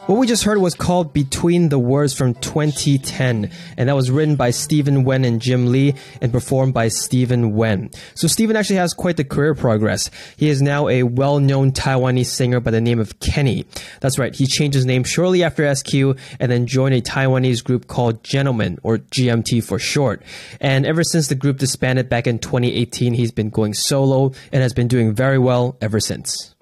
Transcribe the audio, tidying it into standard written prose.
What we just heard was called Between the Words from 2010, and that was written by Stephen Wen and Jim Lee and performed by Stephen Wen. So Stephen actually has quite the career progress. He is now a well-known Taiwanese singer by the name of Kenny. That's right, he changed his name shortly after SQ and then joined a Taiwanese group called Gentlemen, or GMT for short. And ever since the group disbanded back in 2018, he's been going solo and has been doing very well ever since.